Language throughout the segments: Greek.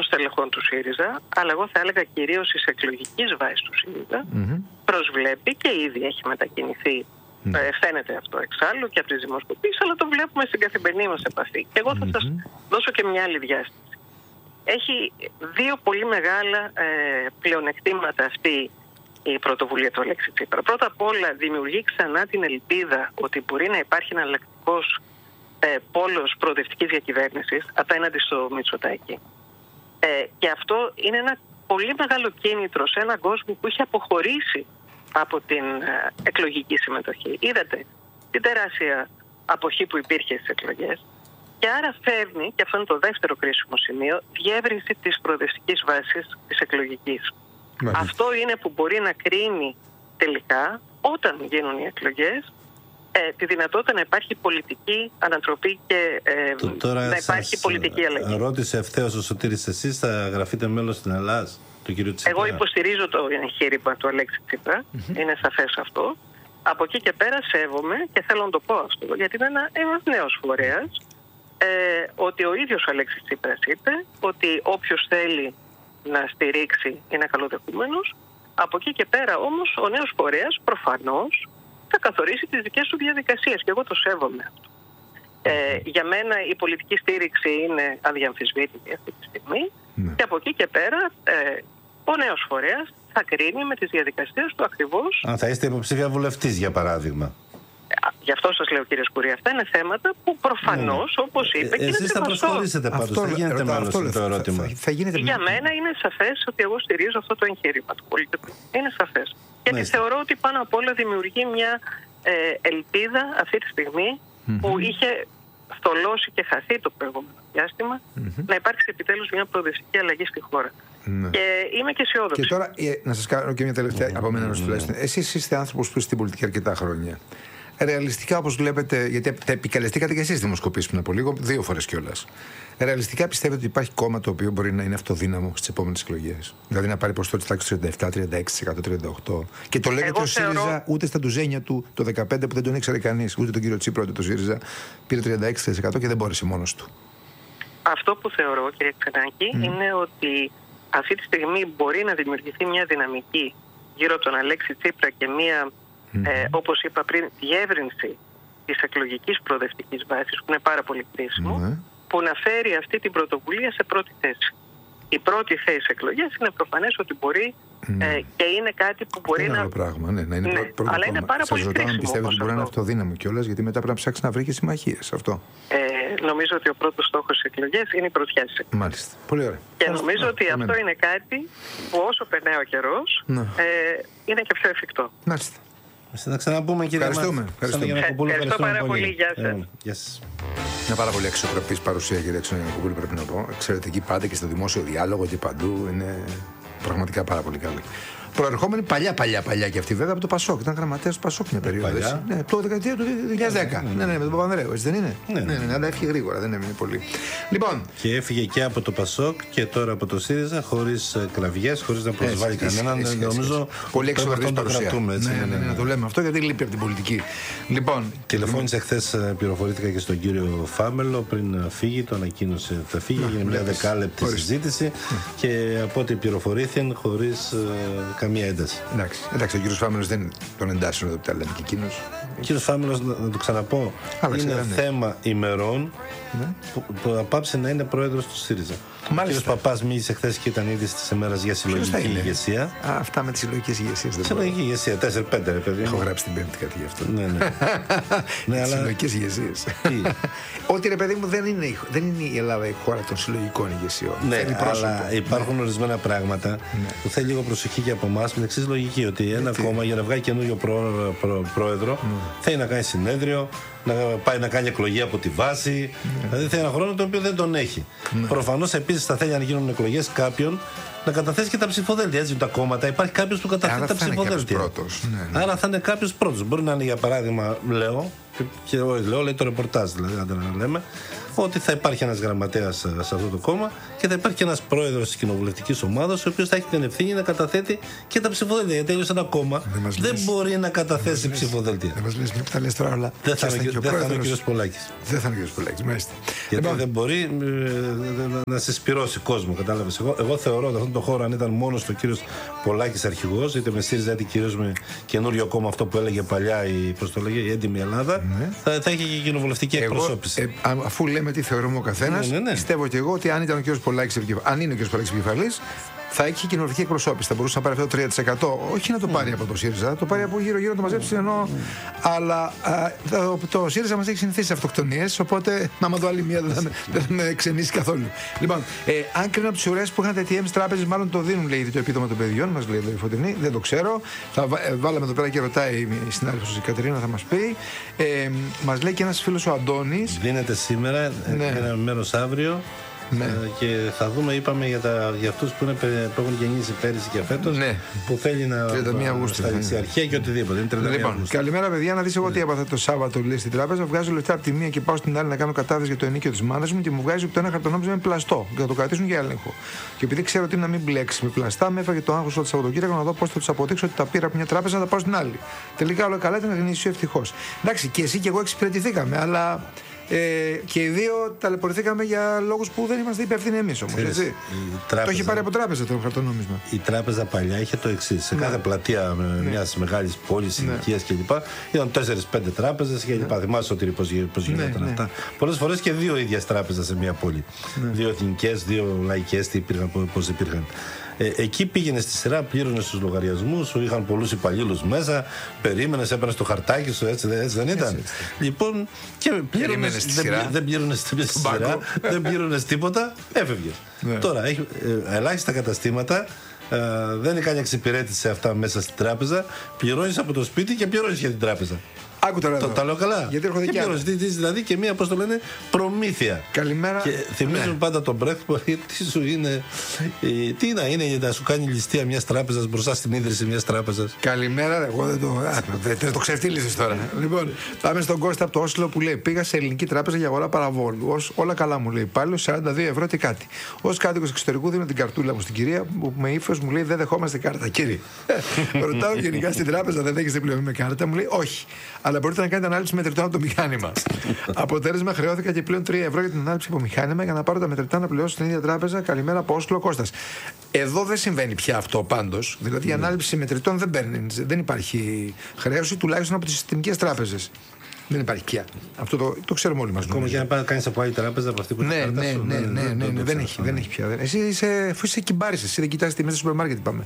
στελεχών του ΣΥΡΙΖΑ, αλλά εγώ θα έλεγα κυρίως της εκλογικής βάσης του ΣΥΡΙΖΑ, προσβλέπει και ήδη έχει μετακινηθεί. Φαίνεται αυτό εξάλλου και από τις δημοσκοπήσεις, αλλά το βλέπουμε στην καθημερινή μας επαφή. Και εγώ θα σας δώσω και μια άλλη διάσταση. Έχει δύο πολύ μεγάλα πλεονεκτήματα αυτή η πρωτοβουλία του Αλέξη Τσίπρα. Πρώτα απ' όλα δημιουργεί ξανά την ελπίδα ότι μπορεί να υπάρχει εναλλακτικός πόλος προοδευτικής διακυβέρνησης απέναντι στο Μητσοτάκη. Και αυτό είναι ένα πολύ μεγάλο κίνητρο σε έναν κόσμο που είχε αποχωρήσει από την εκλογική συμμετοχή. Είδατε την τεράστια αποχή που υπήρχε στις εκλογές. Και άρα φέρνει, και αυτό είναι το δεύτερο κρίσιμο σημείο, διεύρυνση της προοδευτικής βάσης της εκλογικής. Αυτό είναι που μπορεί να κρίνει τελικά, όταν γίνουν οι εκλογές, τη δυνατότητα να υπάρχει πολιτική ανατροπή και να υπάρχει πολιτική αλλαγή. Ρώτησε ευθέως ο Σωτήρης, εσείς θα γραφείτε μέλος στην Ελλάς, του κ. Τσίπρα? Εγώ υποστηρίζω το εγχείρημα του Αλέξη Τσίπρα, είναι σαφές αυτό. Από εκεί και πέρα σέβομαι, και θέλω να το πω αυτό, γιατί είναι ένας νέος φορέας, ότι ο ίδιος ο Αλέξης Τσίπρας είπε ότι όποιος θέλει να στηρίξει είναι καλοδεχούμενος. Από εκεί και πέρα όμως ο νέος φορέας προφανώς θα καθορίσει τις δικές του διαδικασίες και εγώ το σέβομαι αυτό. Για μένα η πολιτική στήριξη είναι αδιαμφισβήτητη αυτή τη στιγμή και από εκεί και πέρα ο νέος φορέας θα κρίνει με τις διαδικασίες του ακριβώς. Αν θα είστε υποψήφια βουλευτής, για παράδειγμα. Γι' αυτό σας λέω, κύριε Σκουρία, αυτά είναι θέματα που προφανώς, όπως είπε, εσείς θα προσχωρήσετε πάντως, θα γίνετε μέλος, είναι το ερώτημα. Για μένα είναι σαφές ότι εγώ στηρίζω αυτό το εγχείρημα του πολιτικού. Είναι σαφές. Γιατί θεωρώ ότι πάνω απ' όλα δημιουργεί μια ελπίδα αυτή τη στιγμή που είχε θολώσει και χαθεί το προηγούμενο διάστημα, να υπάρξει επιτέλους μια προοδευτική αλλαγή στη χώρα. Και είμαι και αισιόδοξη. Και τώρα, να σας κάνω και μια τελευταία από μένα τουλάχιστον. Εσείς είστε άνθρωπος που είστε στην πολιτική αρκετά χρόνια. Ρεαλιστικά, όπως βλέπετε, γιατί τα επικαλεστήκατε και εσείς δημοσκοπήσεις πριν από λίγο, 2 φορές κιόλας. Ρεαλιστικά πιστεύετε ότι υπάρχει κόμμα το οποίο μπορεί να είναι αυτοδύναμο στις επόμενες εκλογές? Δηλαδή να πάρει ποσοστό της τάξης 37, 36%, 38%. Και το λέγεται ο ΣΥΡΙΖΑ ούτε στα ντουζένια του το 2015 που δεν τον ήξερε κανείς, ούτε τον κύριο Τσίπρα, ούτε τον ΣΥΡΙΖΑ, πήρε 36% και δεν μπόρεσε μόνος του. Αυτό που θεωρώ, κύριε Ξενάκη, είναι ότι αυτή τη στιγμή μπορεί να δημιουργηθεί μια δυναμική γύρω από τον Αλέξη Τσίπρα και μια, όπως είπα πριν, διεύρυνση της εκλογικής προοδευτικής βάσης, που είναι πάρα πολύ κρίσιμο, που να φέρει αυτή την πρωτοβουλία σε πρώτη θέση. Η πρώτη θέση εκλογές είναι προφανές ότι μπορεί και είναι κάτι που μπορεί είναι να. Άλλο πράγμα, ναι, να είναι πρώτο αλλά είναι πάρα πολύ κρίσιμο. Αν πιστεύετε ότι μπορεί να είναι αυτοδύναμο κιόλας, γιατί μετά πρέπει να ψάξει να βρει και συμμαχίες. Αυτό. Νομίζω ότι ο πρώτος στόχος της εκλογές είναι η πρωτιά της εκλογές. Μάλιστα. Πολύ ωραία. Και νομίζω ότι αυτό είναι κάτι που όσο περνάει ο καιρός είναι και πιο εφικτό. Μάλιστα. Θα ξαναπούμε, κύριε Ευχαριστούμε. Ευχαριστώ πάρα πολύ. Γεια σας. Μια πάρα πολύ αξιοπρεπής παρουσία, κύριε Ξενάκη, πρέπει να πω. Εξαιρετική πάντα και στο δημόσιο διάλογο και παντού. Είναι πραγματικά πάρα πολύ καλή. Προερχόμενη παλιά και αυτή βέβαια από το Πασόκ. Ήταν γραμματέας του Πασόκ μια περίοδο. Ναι, το δεκαετία του 2010. Ναι, με τον Παπανδρέου, έτσι δεν είναι? Ναι, αλλά έφυγε γρήγορα, δεν έμεινε πολύ. Λοιπόν. Και έφυγε και από το Πασόκ και τώρα από το ΣΥΡΙΖΑ, χωρίς κραυγές, χωρίς να προσβάλλει κανέναν. Νομίζω πολύ εξωτερική παρουσία. Ναι, το λέμε αυτό γιατί λείπει από την πολιτική. Λοιπόν. Τηλεφώνησα χθες, πληροφορήθηκα και στον κύριο Φάμελο πριν φύγει, το ανακοίνωσε ότι θα φύγει. Έγινε μια δεκάλεπτη συζήτηση και από ό,τι πληροφορήθηκαν χωρίς καμία ένταση. Εντάξει, ο κύριος Φάμελος δεν τον εντάσσουν εδώ που τα λέμε και εκείνος. Ο κύριος Φάμελος, να το ξαναπώ, είναι θέμα ημερών που θα πάψει να είναι πρόεδρος του ΣΥΡΙΖΑ. Ο κύριος Παπάς μίλησε χθες και ήταν ήδη στις ημέρες για συλλογική ηγεσία. Αυτά με τις συλλογικές ηγεσίες δεν μπορώ. Συλλογική ηγεσία, 4-5 ρε παιδί. Έχω γράψει την Πέμπτη κάτι γι' αυτό. Ναι, τις συλλογικές ηγεσίες. Ότι ρε παιδί μου δεν είναι η Ελλάδα η χώρα των συλλογικών ηγεσιών. Ναι, αλλά υπάρχουν ορισμένα πράγματα που θέλει λίγο προσοχή και από εμάς με την εξής λογική, ότι ένα κόμμα για να βγάλει καινούριο πρόεδρο θέλει να κάνει συνέδριο, να πάει να κάνει εκλογή από τη βάση. Δηλαδή θέλει ένα χρόνο τον οποίο δεν τον έχει. Προφανώς επίσης θα θέλει, αν γίνουν εκλογές, κάποιον να καταθέσει και τα ψηφοδέλτια. Έτσι, τα κόμματα υπάρχει κάποιος που καταθέτει τα ψηφοδέλτια. Άρα θα είναι κάποιος πρώτος. Μπορεί να είναι, για παράδειγμα, λέω, και εγώ λέω, λέει το ρεπορτάζ, δηλαδή, αν δεν λέμε, ότι θα υπάρχει ένας γραμματέας σε αυτό το κόμμα και θα υπάρχει και ένας πρόεδρος της κοινοβουλευτικής ομάδας, ο οποίος θα έχει την ευθύνη να καταθέτει και τα ψηφοδέλτια. Γιατί τέλειωσε ένα κόμμα δεν μπορεί να καταθέσει ψηφοδέλτια. Δεν μας λες μια που τα λες τώρα, αλλά δεν θα είναι ο κ. Πολάκης. Δεν θα είναι ο κ. Πολάκης, μάλιστα. Γιατί δεν μπορεί να συσπυρώσει κόσμο, κατάλαβες. Εγώ θεωρώ ότι αυτόν τον χώρο, αν ήταν μόνος του ο κ. Πολάκης αρχηγός, είτε με ΣΥΡΙΖΑ είτε κυρίως με καινούριο κόμμα, αυτό που έλεγε παλιά η έντιμη Ελλάδα, θα είχε και κοινοβουλευτική εκπροσώπηση. Αφού λέμε τι θεωρούμε ο καθένας, πιστεύω και εγώ ότι αν ήταν ο κ. Πολάκης, αν είναι ο κ. Πολάκης επικεφαλής, θα έχει κοινοβουλευτική εκπροσώπηση. Θα μπορούσε να πάρει αυτό το 3%. Όχι να το πάρει από το ΣΥΡΙΖΑ, θα το πάρει από γύρω-γύρω να το μαζέψει. Αλλά το ΣΥΡΙΖΑ μας έχει συνηθίσει σε αυτοκτονίες. Οπότε, άμα το άλλη μία δεν θα με ξενήσει καθόλου. Λοιπόν, αν κρίνω από τις ουρές που είχαν τα ATM τράπεζες, μάλλον το δίνουν, λέει, το επίδομα των παιδιών. Μας λέει εδώ η Φωτεινή. Δεν το ξέρω. Θα βάλαμε εδώ πέρα και ρωτάει η συνάδελφος η Κατερίνα, θα μας πει. Μας λέει και ένας φίλος ο Αντώνης. Δίνεται σήμερα, ένα μέρος αύριο. Ναι. Και θα δούμε, είπαμε, για αυτούς που έχουν γεννήσει πέρυσι και φέτος, που θέλει να στα ληξιαρχεία και οτιδήποτε. Λοιπόν, καλημέρα παιδιά, να δεις εγώ τι έπαθα το Σάββατο, λέει, στην τράπεζα. Βγάζω λεφτά από τη μία και πάω στην άλλη να κάνω κατάθεση για το ενίκιο της μάνας μου και μου βγάζει από το ένα χαρτονόμισμα με πλαστό και θα το κρατήσουν για έλεγχο. Και επειδή ξέρω ότι να μην μπλέξει με πλαστά, με έφαγε το άγχος όλο το Σαββατοκύριακο να δω πώς θα τους αποδείξω ότι τα πήρα από μια τράπεζα να τα πάω στην άλλη. Τελικά όλα καλά, ήταν γνήσιο, ευτυχώς. Εντάξει, και εσύ και εγώ εξυπηρετηθήκαμε, αλλά. Και οι δύο ταλαιπωρηθήκαμε για λόγους που δεν είμαστε υπεύθυνοι εμείς όμως. Το έχει πάρει από τράπεζα το χαρτονόμισμα. Η τράπεζα παλιά είχε το εξής. Σε κάθε πλατεία μιας μεγάλης πόλης, συνοικίας κλπ. Ήταν 4-5 τράπεζες κλπ. Θυμάσαι ότι πώς γινόταν αυτά. Πολλές φορές και δύο ίδιες τράπεζες σε μια πόλη. Δύο εθνικές, δύο λαϊκές, πώς υπήρχαν. Εκεί πήγαινε στη σειρά, πλήρωνε στους λογαριασμούς σου, είχαν πολλούς υπαλλήλους μέσα, περίμενες, έπαιρνες το χαρτάκι σου, έτσι δεν ήταν. Έτσι. Λοιπόν, και δεν πλήρωνες στη σειρά, δεν πλήρωνες τίποτα, έφευγες. Τώρα, έχει ελάχιστα καταστήματα. Δεν είναι κανένα εξυπηρέτηση σε αυτά μέσα στην τράπεζα. Πληρώνεις από το σπίτι και πληρώνεις για την τράπεζα. Άκου τώρα τα λέω καλά. Γιατί έρχονται και άλλα. Δηλαδή και μία, πώς το λένε, προμήθεια. Καλημέρα. Και θυμίζουμε πάντα τον Μπρέχτ που τι σου είναι. Τι να είναι για να σου κάνει ληστεία μιας τράπεζας μπροστά στην ίδρυση μιας τράπεζας. Καλημέρα. Εγώ δεν το ξεφτύλισες τώρα. Λοιπόν, πάμε στον Κώστα από το Όσλο που λέει: πήγα σε ελληνική τράπεζα για αγορά παραβόλου. Όλα καλά μου λέει. Πάλι 42 ευρώ και κάτι. Ως κάτοικος εξωτερικού δίνω την καρτούλα μου στην κυρία που με ύφος μου λέει: δεν δεχόμαστε κάρτα, κύριε. Ρωτάω γενικά στην τράπεζα: δεν έχετε πληρωμή με κάρτα? Μου λέει: όχι. Αλλά μπορείτε να κάνετε ανάλυση μετρητών από το μηχάνημα. Αποτέλεσμα, χρεώθηκα και πλέον 3 ευρώ για την ανάλυση από μηχάνημα για να πάρω τα μετρητά να πληρώσω στην ίδια τράπεζα. Καλημέρα από Όσλο, Κώστας. Εδώ δεν συμβαίνει πια αυτό πάντως. Δηλαδή η ανάλυση μετρητών δεν υπάρχει χρέωση, τουλάχιστον από τις συστημικές τράπεζες. Δεν υπάρχει πια. Αυτό το ξέρουμε όλοι μας. Ακόμα και να κάνεις από άλλη τράπεζα από αυτή που είναι. Ναι, δεν έχει πια. Εσύ είσαι κυμπάρης, εσύ δεν κοιτάς τιμές στο σούπερ μάρκετ, είπαμε.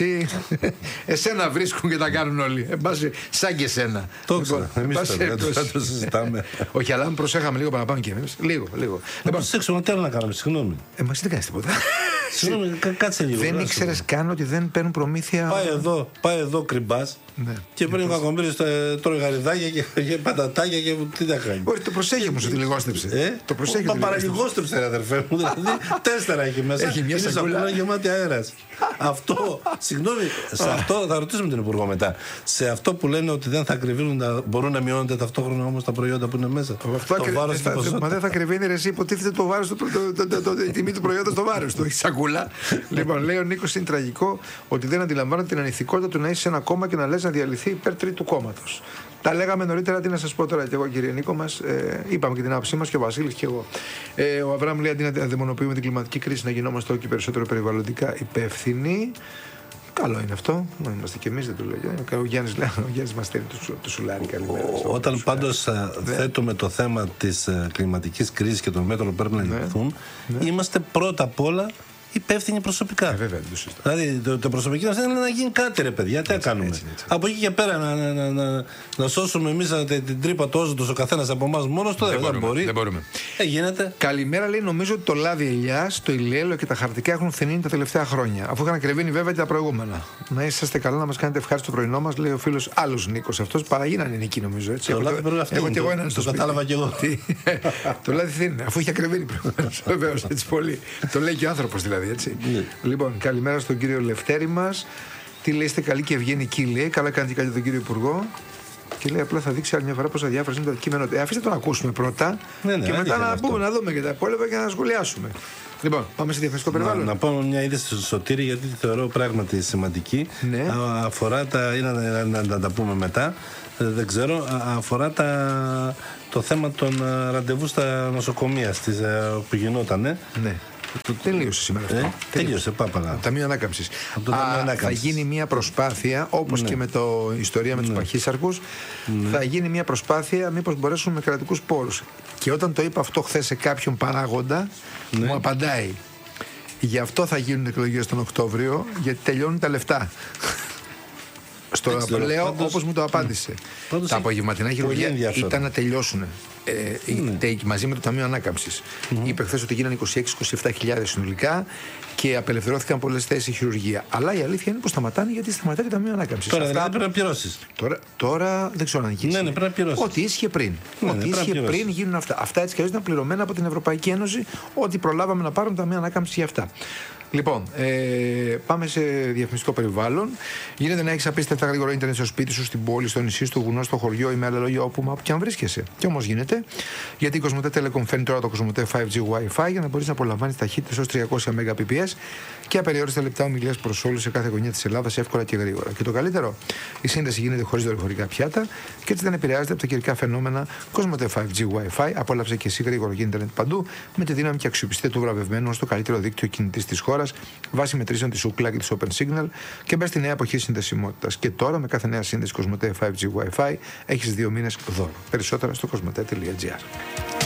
Εσένα βρίσκουν και τα κάνουν όλοι. Σαν και εσένα. Το ξέρω. Εμείς το συζητάμε. Όχι, αλλά αν προσέχαμε λίγο παραπάνω και εμείς. Λίγο. Να προσέξουμε τι άλλο να κάνουμε, συγγνώμη. Μας δεν κάνεις τίποτα. Συγγνώμη, κάτσε λίγο. Δεν ήξερες καν ότι δεν παίρνουν προμήθεια. Πάει εδώ κρυμπάς και παίρνει ο Κακομοίρης, τρώει γαριδάκια και πατατάκια και τι τα κάνει. Όχι, το προσέχει όμως ότι λιγόστεψε. Το προσέχει. Μα παραλιγόστεψε, αδερφέ μου. Δηλαδή 4 έχει μέσα. Έχει μια σακούλα γεμάτη αέρας. Αυτό, συγγνώμη, σε αυτό θα ρωτήσουμε τον Υπουργό μετά. Σε αυτό που λένε ότι δεν θα ακριβήνουν, μπορούν να μειώνονται ταυτόχρονα όμως τα προϊόντα που είναι μέσα. Το βάρος και ποσότητα. Μα δεν θα ακριβήνει, εσύ υποτίθεται το βάρος, η τιμή του προϊόντος στο βάρος του. Έχει σακούλα. Λοιπόν, λέει ο Νίκος, είναι τραγικό ότι δεν αντιλαμβάνονται την ανηθικότητα του να είσαι σε ένα κόμμα και να λες να διαλυθεί υπέρ τρίτου κόμματος. Τα λέγαμε νωρίτερα, τι να σας πω τώρα και εγώ, κύριε Νίκο μας. Είπαμε και την άποψή μας και ο Βασίλης και εγώ. Ο Αβραάμ λέει: αντί να δαιμονοποιούμε την κλιματική κρίση, να γινόμαστε όλο και περισσότερο περιβαλλοντικά υπεύθυνοι. Καλό είναι αυτό. Να είμαστε κι εμείς, δεν το λέω. Ο Γιάννης μας στέλνει το σουλάρι. Καλημέρα. Όταν πάντως θέτουμε το θέμα της κλιματικής κρίσης και των μέτρων που πρέπει να ληφθούν, είμαστε πρώτα απ' όλα υπεύθυνοι προσωπικά. Βέβαια, δηλαδή το προσωπικό μας είναι να γίνει κάτι, ρε παιδιά. Τι κάνουμε. Έτσι. Από εκεί και πέρα να σώσουμε εμείς την τρύπα του όζοντος ο καθένας από εμάς μόνος του. Δεν μπορεί. Δεν μπορούμε. Γίνεται. Καλημέρα, λέει. Νομίζω ότι το λάδι ελιάς, το ηλιέλαιο και τα χαρτικά έχουν φθηνίνει τα τελευταία χρόνια. Αφού είχαν κρεβίνει βέβαια και τα προηγούμενα. Να είσαστε καλά, να μας κάνετε ευχάριστο το πρωινό μας, λέει ο φίλος άλλος Νίκος. Αυτός παραγίνανε εκεί, νομίζω. Έτσι. Έχω και εγώ έναν στο σπίτι. Το κατάλαβα κι εγώ. Το λάδι φθηνίνει, αφού είχε κρεβίνει προηγουμένως. Βεβαίως, έτσι πολύ. Το λέει και ο άνθρωπος δηλαδή. Έτσι. Λοιπόν, καλημέρα στον κύριο Λευτέρη μας. Τι λέει, είστε καλή και ευγενική, λέει. Καλά κάνετε και τον κύριο Υπουργό. Και λέει απλά θα δείξει άλλη μια φορά πόσα διάφορα είναι το αντικείμενο. Αφήστε το να ακούσουμε πρώτα και μετά να πούμε, να δούμε και τα υπόλοιπα και να σχολιάσουμε. Λοιπόν, πάμε σε διαφημιστικό περιβάλλον. Να πω μια είδηση στο Σωτήρη, γιατί τη θεωρώ πράγματι σημαντική. Ναι. Αφορά τα. Ή να τα πούμε μετά. Δεν ξέρω. Αφορά το θέμα των ραντεβού στα νοσοκομεία που γινότανε. Ναι. Τελείωσε σήμερα αυτό. Τελείωσε, πάπαγα. Ταμείο Ανάκαμψης. Θα γίνει μια προσπάθεια, όπως και με το ιστορία με τους παχύσαρκους, θα γίνει μια προσπάθεια μήπως μπορέσουν με κρατικούς πόρους. Και όταν το είπα αυτό χθες σε κάποιον παράγοντα, μου απαντάει. Γι' αυτό θα γίνουν εκλογές τον Οκτώβριο, γιατί τελειώνουν τα λεφτά. Στο λέω όπως μου το απάντησε. Τα απογευματινά χειρουργία ήταν να τελειώσουν μαζί με το Ταμείο Ανάκαμψης. Είπε χθες ότι γίνανε 26-27 συνολικά και απελευθερώθηκαν πολλές θέσεις χειρουργία. Αλλά η αλήθεια είναι πως σταματάνε, γιατί σταματάει το Ταμείο Ανάκαμψης. Τώρα δηλαδή πρέπει να πληρώσεις. Τώρα δεν ξέρω αν γίνει. Ναι, πρέπει να πληρώσεις. Ό,τι ίσχυε πριν. Ό,τι ίσχυε πριν γίνουν αυτά. Αυτά έτσι κι αλλιώς ήταν πληρωμένα από την Ευρωπαϊκή Ένωση. Ό,τι προλάβαμε να πάρουν το Ταμείο Ανάκαμψης για αυτά. Λοιπόν, πάμε σε διαφημιστικό περιβάλλον. Γίνεται να έχεις απίστευτα γρήγορο ίντερνετ στο σπίτι σου, στην πόλη, στο νησί, στο βουνό, στο χωριό ή με άλλα λόγια όπου και αν βρίσκεσαι. Και όμως γίνεται, γιατί η Κοσμοτέ Telecom φέρνει τώρα το Κοσμοτέ 5G Wi-Fi για να μπορείς να απολαμβάνεις ταχύτητες ως 300 Mbps και απεριόριστα λεπτά ομιλίας προς όλους σε κάθε γωνιά της Ελλάδας εύκολα και γρήγορα. Και το καλύτερο, η σύνδεση γίνεται χωρίς δορυφορικά πιάτα και έτσι δεν επηρεάζεται από τα καιρικά φαινόμενα. Κοσμοτέ 5G Wi-Fi, απόλαυσε και εσύ γρήγορο ίντερνετ παντού με τη δύναμη και αξιοπιστία του βραβευμένου στο καλύτερο δίκτυο κινητής της χώρας, βάσει μετρήσεων της Ookla και της Open Signal και μπες στη νέα εποχή συνδεσιμότητας. Και τώρα με κάθε νέα σύνδεση Κοσμοτέ 5G Wi-Fi έχεις 2 μήνες δώρο. Περισσότερα στο κοσμοτέ.gr.